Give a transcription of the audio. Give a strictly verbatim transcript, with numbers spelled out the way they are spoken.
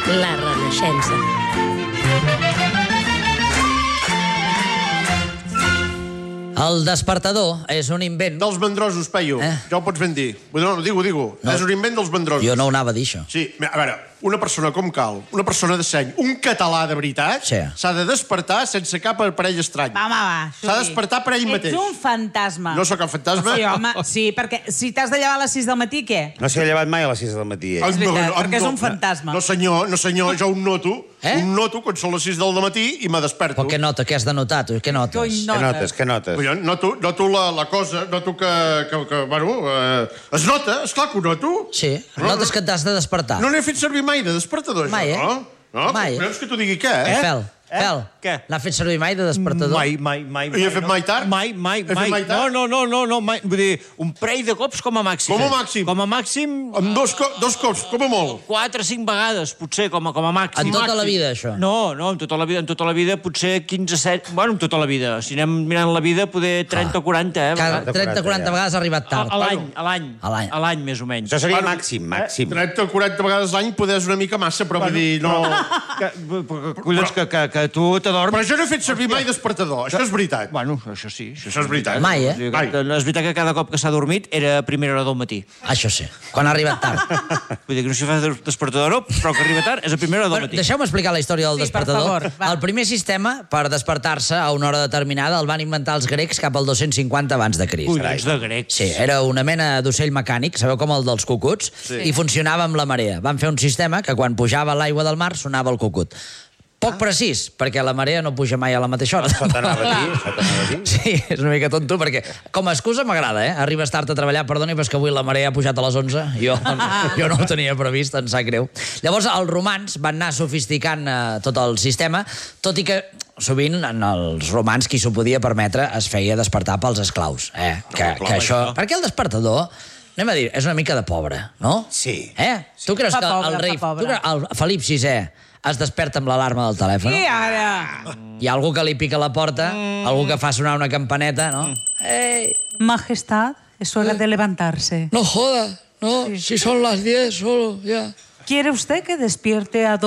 La Renaixença. El despertador és un invent... Dels mandrosos, Peyu. Eh? Ja ho pots ben dir. No, no, digo, digo. No. És un invent dels mandrosos. Jo no ho anava a dir, això. Sí, a veure, una persona com cal, una persona de seny, un català de veritat, Sí. s'ha de despertar sense cap aparell estrany. Va, home, va. S'ha de despertar per ell mateix. Ets un fantasma. No sóc el fantasma? Sí, home, sí, perquè si t'has de llevar a les sis del matí, què? No s'hi ha llevat mai a les sis del matí, eh? Ah, És veritat, no, perquè és no, un fantasma. No, senyor, no, senyor, jo un noto. Eh? Un noto quan són les sis del matí i me desperto. Però què nota? Què has de notar, tu? Què notes? Coi, Què notes, què notes? Jo noto, noto la, la cosa, noto que, que, que bueno, eh, es nota, esclar que ho noto. Sí, notes que t'has de despertar. No n'he fet servir mai de despertador, Mai, això, eh? no? No, Mai. Vols que t'ho digui què, eh? Fel, Fel, Què? n'ha fet servir mai de despertador? Mai, mai, mai. I he fet mai tard? Mai, mai, He fet mai. mai No, tard? no, no, no, no, mai. Vull dir, un parell de cops com a màxim. Com a màxim? Com a màxim... Amb dos, co dos cops, com a molt. Quatre o cinc vegades, potser, com a, com a màxim. En tota la Màxim. vida, això? No, no, en tota la vida, en tota la vida, potser quinze, set... Bueno, en tota la vida. Si anem mirant la vida, poder trenta o quaranta, eh? Cada trenta o quaranta ja. vegades ha arribat A, tard. a l'any, a l'any. A l'any. A l'any, més o menys. Això seria Bueno, màxim, màxim. trenta o quaranta vegades l'any poder és una mica massa, però vull dir, no... Que, collons, que, que, que tu t'adorms... Però jo no he fet servir mai despertador, això és veritat. Bueno, això sí. Això és veritat. Mai, eh? O sigui, Mai. que, és veritat que cada cop que s'ha dormit era a primera hora del matí. Això sí, quan ha arribat tard. Vull dir que no s'hi fa despertador, no, però que arriba tard és a primera hora del Però matí. deixeu-me explicar la història del Sí, per despertador. favor, va. El primer sistema per despertar-se a una hora determinada el van inventar els grecs cap al dos-cents cinquanta abans de Crist. Collons de grecs. Sí, era una mena d'ocell mecànic, sabeu com el dels cucuts? Sí. I funcionava amb la marea. Van fer un sistema que quan pujava l'aigua del mar sonava el cucut. Poc precís, perquè la marea no puja mai a la mateixa hora. Això t'anava a dir, això t'anava a dir. Sí, és una mica tonto, perquè com a excusa m'agrada, eh? Arribes tard a treballar, perdoni, però és que avui la marea ha pujat a les onze. Jo, jo no ho tenia previst, em sap greu. Llavors, els romans van anar sofisticant eh, tot el sistema, tot i que sovint en els romans qui s'ho podia permetre es feia despertar pels esclaus. Eh? Que, que això... Perquè el despertador... Anem a dir, és una mica de pobre, no? Sí. Eh? Tu creus Fa que pobre, el rei... fa pobre. Tu creus, el Felip sisè es desperta amb l'alarma del telèfon? I ara... Hi ha algú que li pica la porta, algú que fa sonar una campaneta, no? Ei, Majestad, es hora de levantarse. no joda, no, si son las diez solo, ya. ¿Quiere usted que despierte a